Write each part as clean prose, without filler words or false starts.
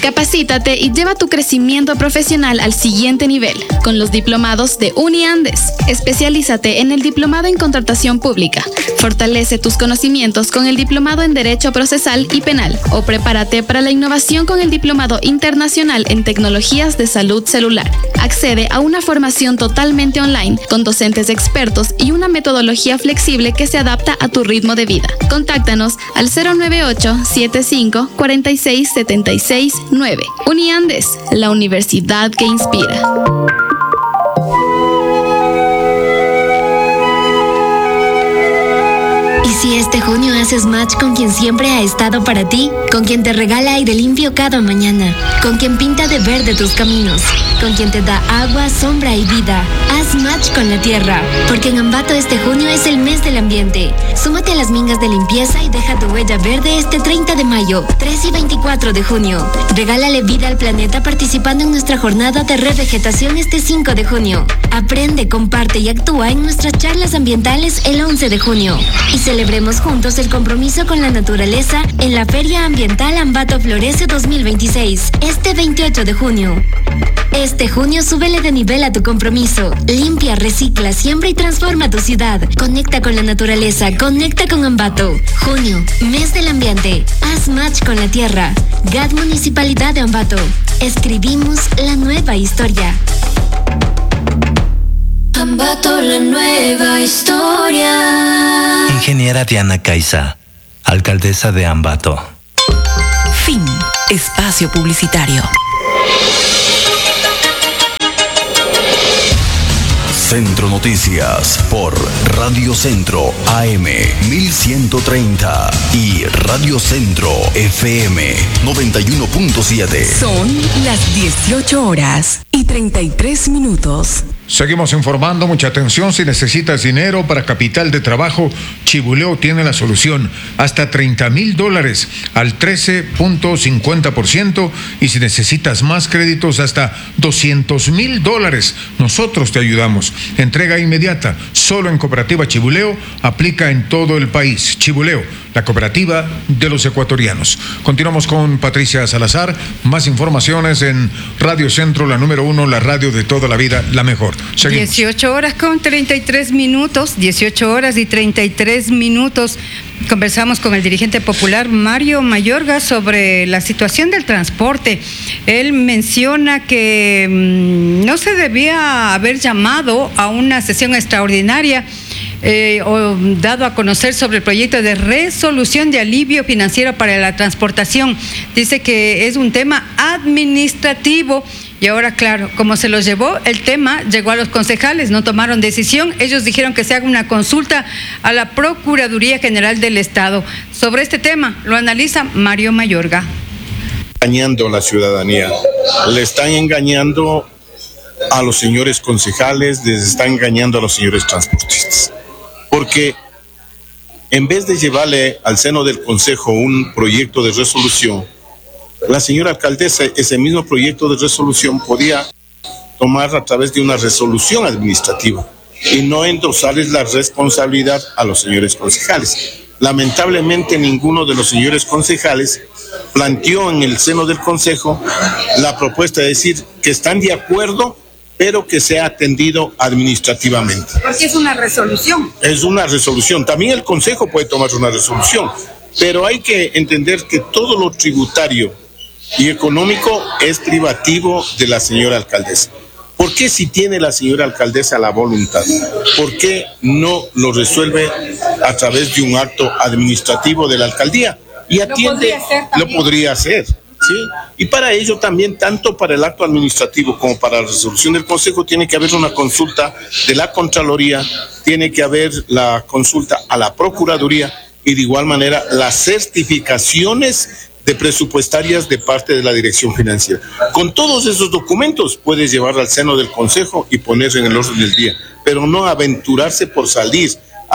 Capacítate y lleva tu crecimiento profesional al siguiente nivel con los diplomados de Uniandes. Especialízate en el diplomado en contratación pública. Fortalece tus conocimientos con el diplomado en Derecho Procesal y Penal o prepárate para la innovación con el diplomado internacional en tecnologías de salud celular. Accede a una formación totalmente online con docentes expertos y una metodología flexible que se adapta a tu ritmo de vida. Contáctanos al 098-75-46-76-9. Uniandes, la universidad que inspira. ¿Y si este junio haces match con quien siempre ha estado para ti? Con quien te regala aire limpio cada mañana. Con quien pinta de verde tus caminos. Con quien te da agua, sombra y vida. Haz match con la tierra. Porque en Ambato este junio es el mes del ambiente. Súmate a las mingas de limpieza y deja tu huella verde este 30 de mayo, 3 y 24 de junio. Regálale vida al planeta participando en nuestra jornada de revegetación este 5 de junio. Aprende, comparte y actúa en nuestras charlas ambientales el 11 de junio. Y celebremos juntos el compromiso con la naturaleza en la Feria Ambiental Ambato Florece 2026, este 28 de junio. Este junio súbele de nivel a tu compromiso. Limpia, recicla, siembra y transforma tu ciudad. Conecta con la naturaleza, conecta con Ambato. Junio, mes del ambiente. Haz match con la tierra. GAD Municipalidad de Ambato. Escribimos la nueva historia. Ambato, la nueva historia. Ingeniera Diana Caiza, alcaldesa de Ambato. Fin. Espacio publicitario. Centro Noticias por Radio Centro AM 1130 y Radio Centro FM 91.7. Son las 18:33. Seguimos informando, mucha atención, si necesitas dinero para capital de trabajo, Chibuleo tiene la solución, hasta $30,000 al 13.50%, y si necesitas más créditos hasta $200,000, nosotros te ayudamos. Entrega inmediata, solo en Cooperativa Chibuleo, aplica en todo el país. Chibuleo, la cooperativa de los ecuatorianos. Continuamos con Patricia Salazar, más informaciones en Radio Centro, la número 1, la radio de toda la vida, la mejor. Seguimos. 18 horas y 33 minutos. Conversamos con el dirigente popular Mario Mayorga sobre la situación del transporte. Él menciona que no se debía haber llamado a una sesión extraordinaria o dado a conocer sobre el proyecto de resolución de alivio financiero para la transportación. Dice que es un tema administrativo. Y ahora, claro, como se los llevó, el tema llegó a los concejales, no tomaron decisión. Ellos dijeron que se haga una consulta a la Procuraduría General del Estado. Sobre este tema lo analiza Mario Mayorga. Engañando a la ciudadanía, le están engañando a los señores concejales, les están engañando a los señores transportistas. Porque en vez de llevarle al seno del Consejo un proyecto de resolución, la señora alcaldesa ese mismo proyecto de resolución podía tomar a través de una resolución administrativa y no endosarles la responsabilidad a los señores concejales. Lamentablemente ninguno de los señores concejales planteó en el seno del Consejo la propuesta de decir que están de acuerdo, pero que sea atendido administrativamente. Porque es una resolución. Es una resolución. También el Consejo puede tomar una resolución, pero hay que entender que todo lo tributario y económico es privativo de la señora alcaldesa. ¿Por qué, si tiene la señora alcaldesa la voluntad, por qué no lo resuelve a través de un acto administrativo de la alcaldía? Y atiende, lo podría hacer, ¿sí? Y para ello también, tanto para el acto administrativo como para la resolución del Consejo, tiene que haber una consulta de la Contraloría, tiene que haber la consulta a la Procuraduría y de igual manera las certificaciones de presupuestarias de parte de la Dirección Financiera. Con todos esos documentos puedes llevar al seno del Consejo y poner en el orden del día, pero no aventurarse por salir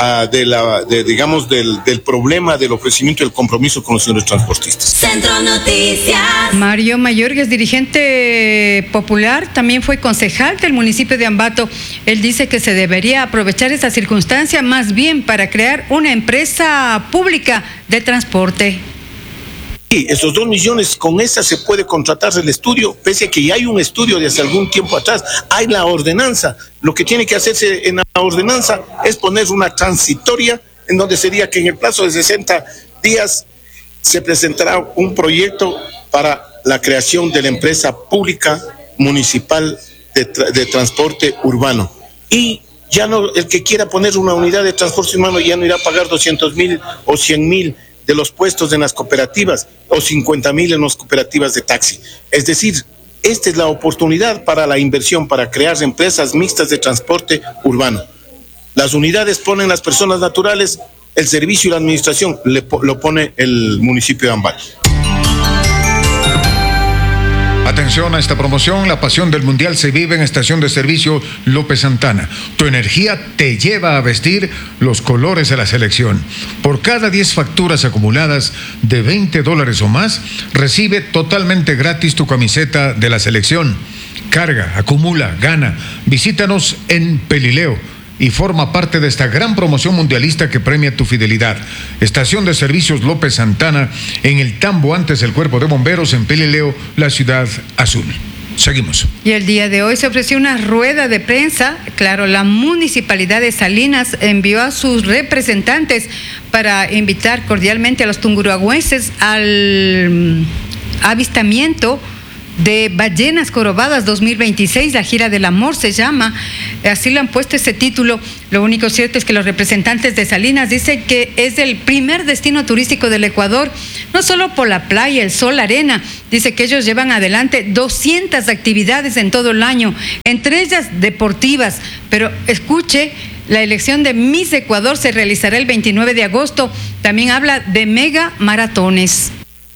del problema del ofrecimiento del compromiso con los señores transportistas. Centro Noticias. Mario Mayorga es dirigente popular, también fue concejal del municipio de Ambato. Él dice que se debería aprovechar esa circunstancia más bien para crear una empresa pública de transporte. Sí, esos 2 millones, con esa se puede contratar el estudio, pese a que ya hay un estudio de hace algún tiempo atrás, hay la ordenanza. Lo que tiene que hacerse en la ordenanza es poner una transitoria, en donde sería que en el plazo de 60 días se presentará un proyecto para la creación de la empresa pública municipal de transporte urbano. Y ya no, el que quiera poner una unidad de transporte urbano ya no irá a pagar 200,000 o 100,000 de los puestos en las cooperativas o 50,000 en las cooperativas de taxi. Es decir, esta es la oportunidad para la inversión, para crear empresas mixtas de transporte urbano. Las unidades ponen las personas naturales, el servicio y la administración lo pone el municipio de Ambato. Atención a esta promoción, la pasión del Mundial se vive en Estación de Servicio López Santana. Tu energía te lleva a vestir los colores de la selección. Por cada 10 facturas acumuladas de $20 o más, recibe totalmente gratis tu camiseta de la selección. Carga, acumula, gana. Visítanos en Pelileo y forma parte de esta gran promoción mundialista que premia tu fidelidad. Estación de Servicios López Santana, en el Tambo, antes del Cuerpo de Bomberos, en Pelileo, la Ciudad Azul. Seguimos. Y el día de hoy se ofreció una rueda de prensa. Claro, la Municipalidad de Salinas envió a sus representantes para invitar cordialmente a los tunguruagüenses al avistamiento de Ballenas Jorobadas 2026, la gira del amor se llama, así le han puesto ese título. Lo único cierto es que los representantes de Salinas dicen que es el primer destino turístico del Ecuador, no solo por la playa, el sol, la arena. Dice que ellos llevan adelante 200 actividades en todo el año, entre ellas deportivas, pero escuche, la elección de Miss Ecuador se realizará el 29 de agosto, también habla de mega maratones.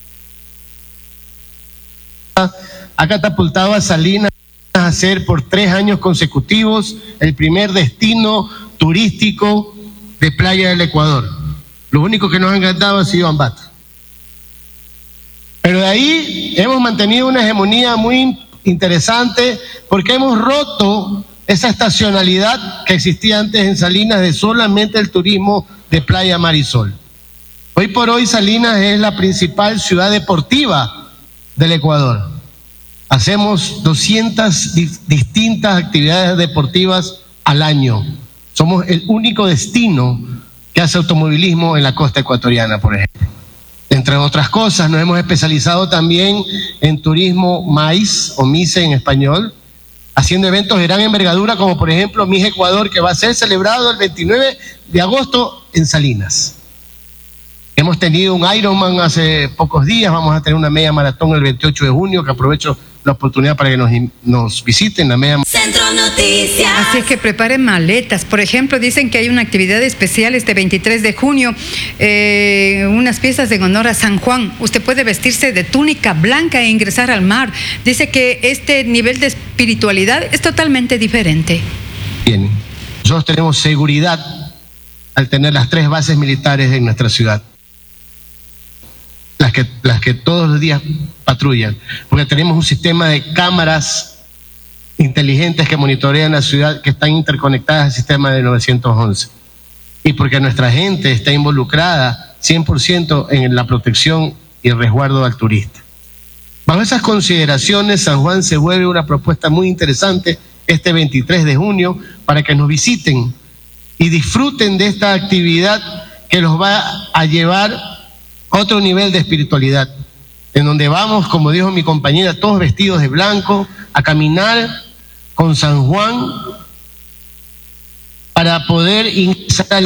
Ha catapultado a Salinas a ser por 3 años consecutivos el primer destino turístico de playa del Ecuador. Lo único que nos ha encantado ha sido Ambato. Pero de ahí hemos mantenido una hegemonía muy interesante porque hemos roto esa estacionalidad que existía antes en Salinas de solamente el turismo de playa, mar y sol. Hoy por hoy Salinas es la principal ciudad deportiva del Ecuador. Hacemos 200 distintas actividades deportivas al año. Somos el único destino que hace automovilismo en la costa ecuatoriana, por ejemplo. Entre otras cosas, nos hemos especializado también en turismo MICE o MICE en español, haciendo eventos de gran envergadura como por ejemplo Miss Ecuador, que va a ser celebrado el 29 de agosto en Salinas. Hemos tenido un Ironman hace pocos días, vamos a tener una media maratón el 28 de junio, que aprovecho la oportunidad para que nos visiten la media. Centro Noticias. Así es que preparen maletas. Por ejemplo, dicen que hay una actividad especial este 23 de junio, unas fiestas en honor a San Juan. Usted puede vestirse de túnica blanca e ingresar al mar. Dice que este nivel de espiritualidad es totalmente diferente. Bien, nosotros tenemos seguridad al tener las 3 bases militares en nuestra ciudad. Las que todos los días patrullan, porque tenemos un sistema de cámaras inteligentes que monitorean la ciudad, que están interconectadas al sistema de 911, y porque nuestra gente está involucrada 100% en la protección y el resguardo al turista. Bajo esas consideraciones, San Juan se vuelve una propuesta muy interesante este 23 de junio para que nos visiten y disfruten de esta actividad que los va a llevar otro nivel de espiritualidad, en donde vamos, como dijo mi compañera, todos vestidos de blanco, a caminar con San Juan para poder ingresar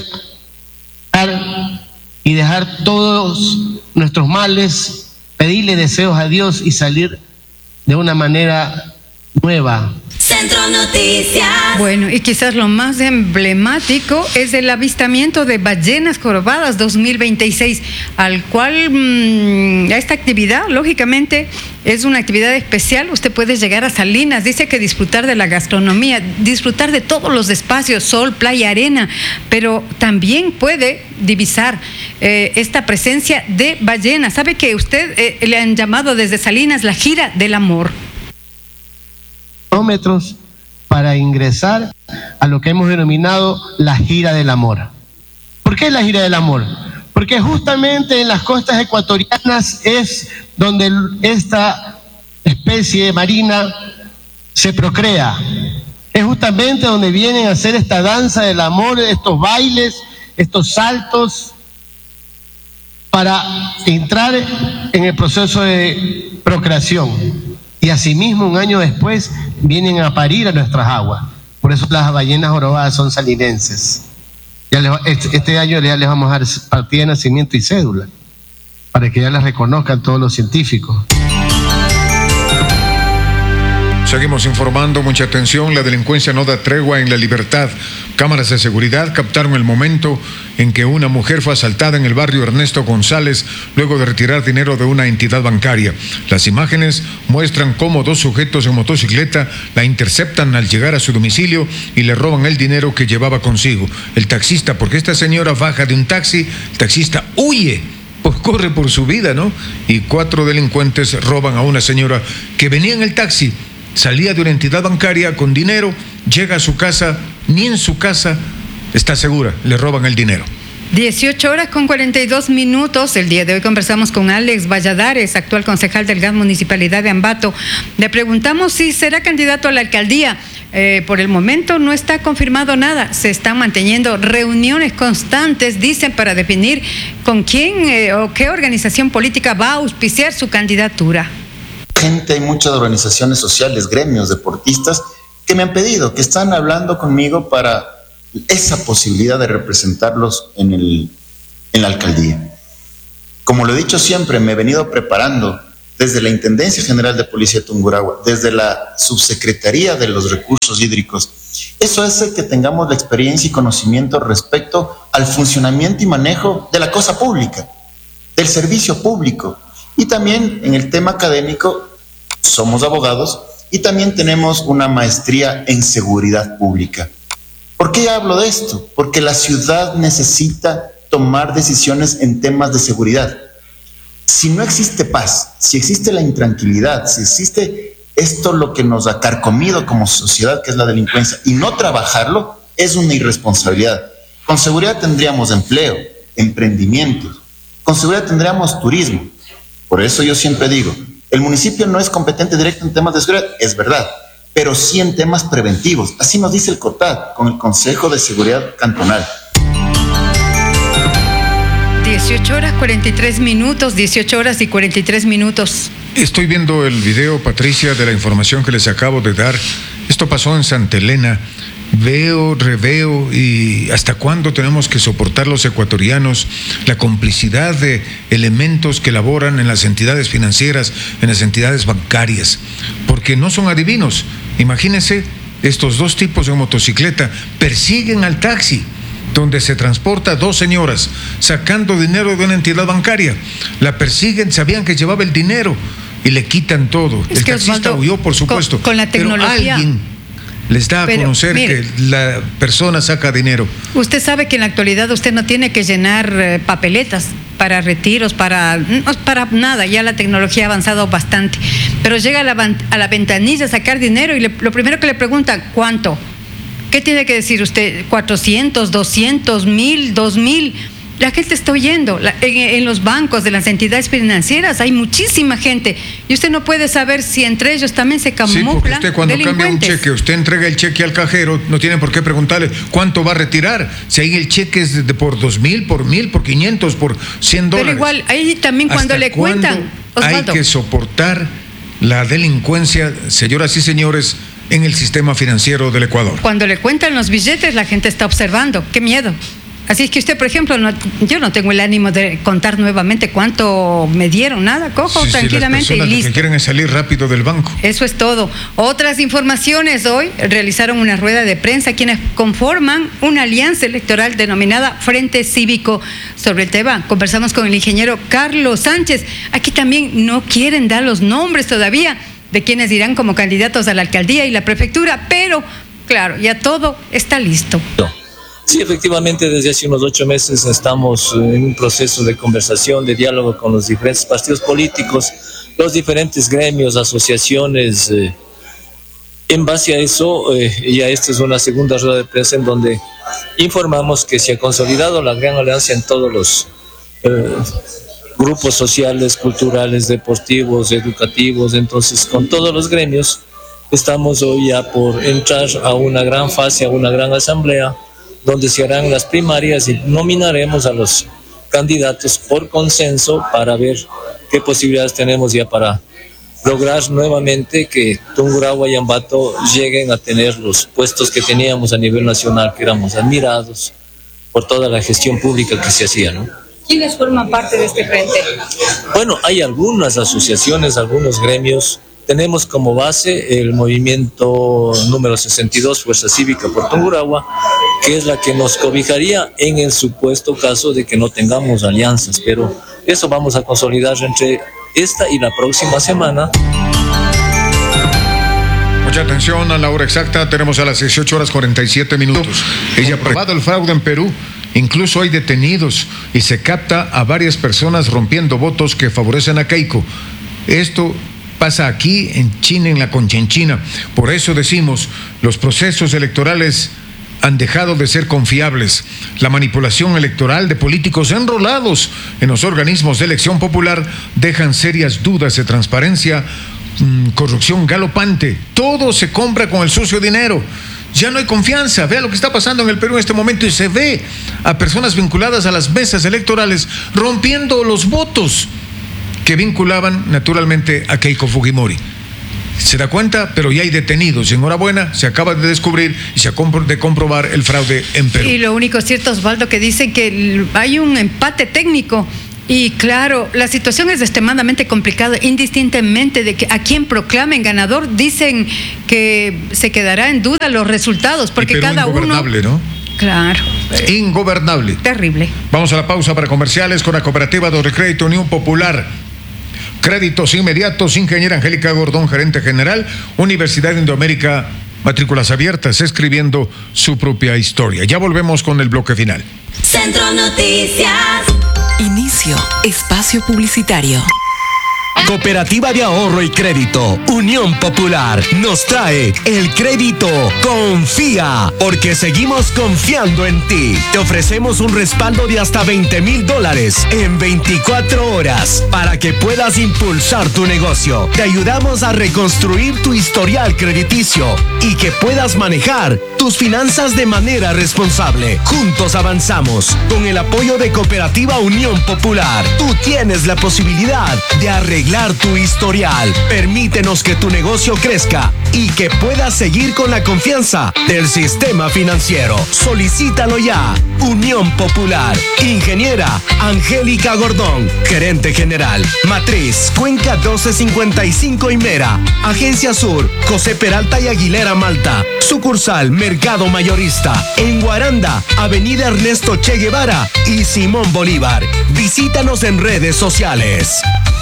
y dejar todos nuestros males, pedirle deseos a Dios y salir de una manera nueva. Centro Noticias. Bueno, y quizás lo más emblemático es el avistamiento de Ballenas Jorobadas 2026, al cual esta actividad, lógicamente, es una actividad especial. Usted puede llegar a Salinas, dice que disfrutar de la gastronomía, disfrutar de todos los espacios, sol, playa, arena, pero también puede divisar esta presencia de ballenas. ¿Sabe que usted le han llamado desde Salinas la gira del amor? Kilómetros para ingresar a lo que hemos denominado la gira del amor. ¿Por qué la gira del amor? Porque porque justamente en las costas ecuatorianas es donde esta especie marina se procrea. Es justamente donde vienen a hacer esta danza del amor, estos bailes, estos saltos, para entrar en el proceso de procreación. Y asimismo, un año después, vienen a parir a nuestras aguas. Por eso las ballenas jorobadas son salinenses. Este año ya les vamos a dar partida de nacimiento y cédula, para que ya las reconozcan todos los científicos. Seguimos informando, mucha atención, la delincuencia no da tregua en La Libertad. Cámaras de seguridad captaron el momento en que una mujer fue asaltada en el barrio Ernesto González luego de retirar dinero de una entidad bancaria. Las imágenes muestran cómo dos sujetos en motocicleta la interceptan al llegar a su domicilio y le roban el dinero que llevaba consigo. El taxista, porque esta señora baja de un taxi, el taxista huye, pues corre por su vida, ¿no? Y 4 delincuentes roban a una señora que venía en el taxi. Salía de una entidad bancaria con dinero, llega a su casa, ni en su casa está segura, le roban el dinero. 18:42. El día de hoy conversamos con Alex Valladares, actual concejal del GAS Municipalidad de Ambato. Le preguntamos si será candidato a la alcaldía. Por el momento no está confirmado nada. Se están manteniendo reuniones constantes, dicen, para definir con quién o qué organización política va a auspiciar su candidatura. Hay muchas organizaciones sociales, gremios, deportistas, que me han pedido, que están hablando conmigo para esa posibilidad de representarlos en la alcaldía. Como lo he dicho siempre, me he venido preparando desde la Intendencia General de Policía de Tungurahua, desde la Subsecretaría de los Recursos Hídricos. Eso hace que tengamos la experiencia y conocimiento respecto al funcionamiento y manejo de la cosa pública, del servicio público. Y también en el tema académico somos abogados y también tenemos una maestría en seguridad pública. ¿Por qué hablo de esto? Porque la ciudad necesita tomar decisiones en temas de seguridad. Si no existe paz, si existe la intranquilidad, si existe esto lo que nos ha carcomido como sociedad, que es la delincuencia, y no trabajarlo, es una irresponsabilidad. Con seguridad tendríamos empleo, emprendimientos, con seguridad tendríamos turismo. Por eso yo siempre digo, el municipio no es competente directo en temas de seguridad, es verdad, pero sí en temas preventivos. Así nos dice el COTAD, con el Consejo de Seguridad Cantonal. 18:43. Estoy viendo el video, Patricia, de la información que les acabo de dar. Esto pasó en Santa Elena. Veo, reveo, y ¿hasta cuándo tenemos que soportar los ecuatorianos la complicidad de elementos que laboran en las entidades financieras, en las entidades bancarias? Porque no son adivinos. Imagínense, estos dos tipos de motocicleta persiguen al taxi donde se transporta 2 señoras sacando dinero de una entidad bancaria. La persiguen, sabían que llevaba el dinero y le quitan todo. El taxista Osvaldo, huyó, por supuesto. Con la tecnología. Pero alguien les da a conocer que la persona saca dinero. Usted sabe que en la actualidad usted no tiene que llenar papeletas para retiros, para nada. Ya la tecnología ha avanzado bastante. Pero llega a la ventanilla a sacar dinero y lo primero que le preguntan, ¿cuánto? ¿Qué tiene que decir usted? 400, 200, 1000, 2000. La gente está huyendo. En los bancos de las entidades financieras hay muchísima gente y usted no puede saber si entre ellos también se camuflan. Sí, porque usted cuando cambia un cheque, usted entrega el cheque al cajero, no tiene por qué preguntarle cuánto va a retirar. Si ahí el cheque es por 2,000, por 1,000, por 500, por $100. Pero igual, ahí también cuando le cuentan, Osvaldo, hay que soportar la delincuencia, señoras y señores, en el sistema financiero del Ecuador. Cuando le cuentan los billetes, la gente está observando. ¡Qué miedo! Así es que usted, por ejemplo, yo no tengo el ánimo de contar nuevamente cuánto me dieron, nada, cojo tranquilamente y listo. Lo que quieren es salir rápido del banco. Eso es todo. Otras informaciones: hoy realizaron una rueda de prensa quienes conforman una alianza electoral denominada Frente Cívico. Sobre el tema conversamos con el ingeniero Carlos Sánchez. Aquí también no quieren dar los nombres todavía de quienes irán como candidatos a la alcaldía y la prefectura, pero claro, ya todo está listo. Sí, efectivamente, desde hace unos 8 meses estamos en un proceso de conversación, de diálogo con los diferentes partidos políticos, los diferentes gremios, asociaciones. En base a eso, ya esta es una segunda rueda de prensa en donde informamos que se ha consolidado la gran alianza en todos grupos sociales, culturales, deportivos, educativos. Entonces, con todos los gremios estamos hoy ya por entrar a una gran fase, a una gran asamblea, donde se harán las primarias y nominaremos a los candidatos por consenso para ver qué posibilidades tenemos ya para lograr nuevamente que Tungurahua y Ambato lleguen a tener los puestos que teníamos a nivel nacional, que éramos admirados por toda la gestión pública que se hacía, ¿no? ¿Quiénes forman parte de este frente? Bueno, hay algunas asociaciones, algunos gremios. Tenemos como base el movimiento número 62, Fuerza Cívica por Tungurahua, que es la que nos cobijaría en el supuesto caso de que no tengamos alianzas, pero eso vamos a consolidar entre esta y la próxima semana. Mucha atención, a la hora exacta tenemos a las 18:47. Ella ha probado el fraude en Perú. Incluso hay detenidos y se capta a varias personas rompiendo votos que favorecen a Keiko. Esto pasa aquí en China, en la Conchinchina. Por eso decimos, los procesos electorales han dejado de ser confiables. La manipulación electoral de políticos enrolados en los organismos de elección popular dejan serias dudas de transparencia, corrupción galopante. Todo se compra con el sucio dinero. Ya no hay confianza. Vea lo que está pasando en el Perú en este momento y se ve a personas vinculadas a las mesas electorales rompiendo los votos que vinculaban naturalmente a Keiko Fujimori. Se da cuenta, pero ya hay detenidos. Enhorabuena, se acaba de descubrir y se acaba de comprobar el fraude en Perú. Y lo único cierto, Osvaldo, que dicen que hay un empate técnico. Y claro, la situación es extremadamente complicada, indistintamente de que a quien proclamen ganador, dicen que se quedará en duda los resultados, porque cada uno... Ingobernable, ¿no? Claro. Ingobernable. Terrible. Vamos a la pausa para comerciales con la cooperativa de Crédito Unión Popular. Créditos inmediatos, ingeniera Angélica Gordón, gerente general, Universidad Indoamérica, matrículas abiertas, escribiendo su propia historia. Ya volvemos con el bloque final. Centro Noticias. Inicio espacio publicitario. Cooperativa de Ahorro y Crédito Unión Popular nos trae el crédito Confía, porque seguimos confiando en ti. Te ofrecemos un respaldo de hasta $20,000 en 24 horas para que puedas impulsar tu negocio. Te ayudamos a reconstruir tu historial crediticio y que puedas manejar tus finanzas de manera responsable. Juntos avanzamos. Con el apoyo de Cooperativa Unión Popular, tú tienes la posibilidad de arreglar tu historial. Permítenos que tu negocio crezca y que puedas seguir con la confianza del sistema financiero. Solicítalo ya. Unión Popular. Ingeniera Angélica Gordón, gerente general. Matriz, Cuenca 1255 y Mera. Agencia Sur, José Peralta y Aguilera Malta. Sucursal Mercado Mayorista. En Guaranda, Avenida Ernesto Che Guevara y Simón Bolívar. Visítanos en redes sociales.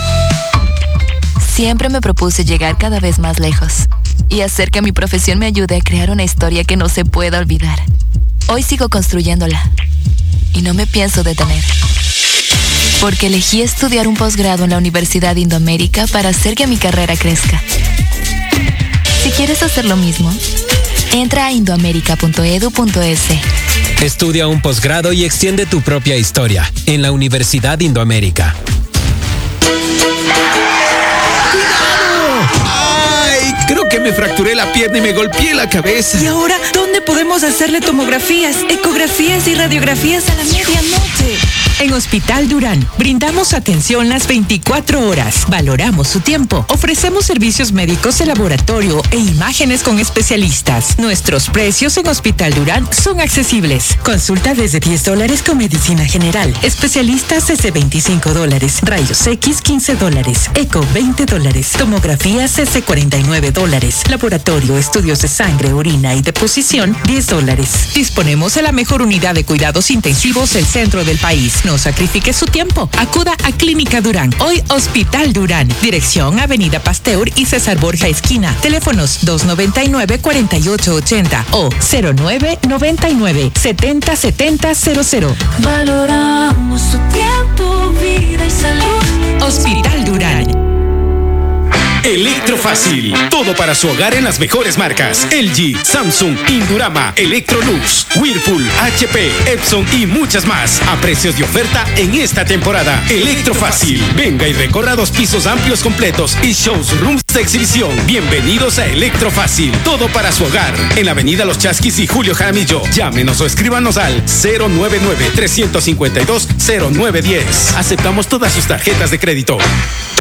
Siempre me propuse llegar cada vez más lejos y hacer que mi profesión me ayude a crear una historia que no se pueda olvidar. Hoy sigo construyéndola y no me pienso detener, porque elegí estudiar un posgrado en la Universidad Indoamérica para hacer que mi carrera crezca. Si quieres hacer lo mismo, entra a indoamerica.edu.es. Estudia un posgrado y extiende tu propia historia en la Universidad Indoamérica. Creo que me fracturé la pierna y me golpeé la cabeza. ¿Y ahora dónde podemos hacerle tomografías, ecografías y radiografías a la medianoche? En Hospital Durán brindamos atención las 24 horas. Valoramos su tiempo. Ofrecemos servicios médicos de laboratorio e imágenes con especialistas. Nuestros precios en Hospital Durán son accesibles. Consulta desde $10 con medicina general. Especialistas desde $25. Rayos X $15. Eco $20. Tomografías desde $49. Laboratorio, estudios de sangre, orina y deposición $10. Disponemos de la mejor unidad de cuidados intensivos del centro del país. No sacrifique su tiempo. Acuda a Clínica Durán. Hoy Hospital Durán. Dirección Avenida Pasteur y César Borja esquina. Teléfonos 299-4880 o 0999-707000. Valoramos su tiempo, vida y salud. Hospital Durán. Electrofácil. Todo para su hogar en las mejores marcas. LG, Samsung, Indurama, Electrolux, Whirlpool, HP, Epson y muchas más. A precios de oferta en esta temporada. Electrofácil. Venga y recorra 2 pisos amplios completos y showrooms de exhibición. Bienvenidos a Electrofácil. Todo para su hogar. En la avenida Los Chasquis y Julio Jaramillo. Llámenos o escríbanos al 099-352-0910. Aceptamos todas sus tarjetas de crédito.